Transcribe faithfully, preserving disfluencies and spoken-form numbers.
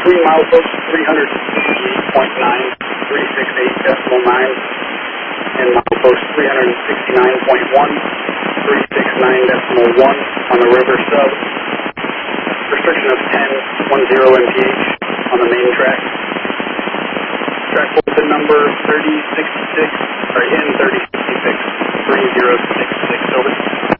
between milepost three hundred sixty-eight point nine, three sixty-eight decimal nine, and milepost three hundred sixty-nine point one, three sixty-nine decimal one on the river sub. Restriction of ten, ten M P H on the main track. Track bulletin number thirty sixty-six, sorry, N thirty sixty-six, three zero six six, over.